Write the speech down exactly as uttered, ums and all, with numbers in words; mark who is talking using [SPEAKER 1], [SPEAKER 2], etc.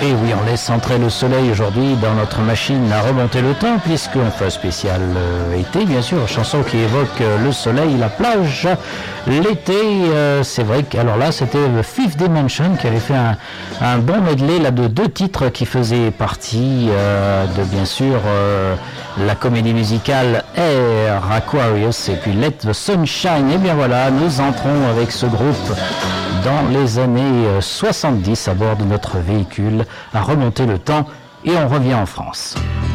[SPEAKER 1] Et oui, on laisse entrer le soleil aujourd'hui dans notre machine à remonter le temps, puisqu'on fait un spécial euh, été, bien sûr, chanson qui évoque euh, le soleil, la plage, l'été. Euh, c'est vrai que, alors là, c'était le Fifth Dimension qui avait fait un, un bon medley là, de deux titres qui faisaient partie euh, de, bien sûr, euh, la comédie musicale Air, Aquarius, et puis Let the Sunshine. Et bien voilà, nous entrons avec ce groupe dans les années soixante-dix à bord de notre véhicule à remonter le temps et on revient en France.